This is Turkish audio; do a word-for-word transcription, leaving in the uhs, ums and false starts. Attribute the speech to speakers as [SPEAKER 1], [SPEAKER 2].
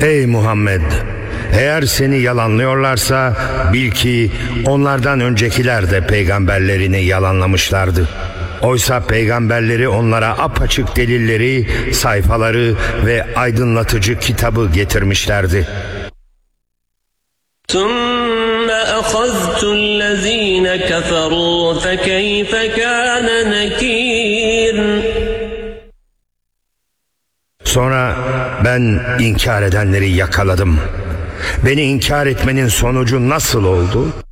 [SPEAKER 1] Ey Muhammed! Eğer seni yalanlıyorlarsa bil ki onlardan öncekiler de peygamberlerini yalanlamışlardı. Oysa peygamberleri onlara apaçık delilleri, sayfaları ve aydınlatıcı kitabı getirmişlerdi.
[SPEAKER 2] ثُمَّ أَخَذْتُ الَّذ۪ينَ كَفَرُوا فَكَيْفَ كَانَ نَكِيرٌ.
[SPEAKER 1] Sonra ben inkar edenleri yakaladım. Beni inkar etmenin sonucu nasıl oldu?